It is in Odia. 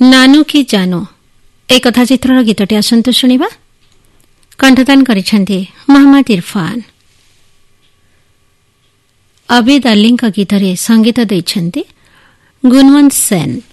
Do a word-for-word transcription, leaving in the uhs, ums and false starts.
ନାନୁ କି ଜାନୁ ଏ କଥା ଚିତ୍ରର ଗୀତଟି ଆସନ୍ତୁ ଶୁଣିବା। କଣ୍ଠଦାନ କରିଛନ୍ତି ମହମ୍ମଦ ଇରଫାନ। ଅବିଦ ଅଲ୍ଲୀଙ୍କ ଗୀତରେ ସଙ୍ଗୀତ ଦେଇଛନ୍ତି ଗୁଣୱନ୍ତ ସେନ।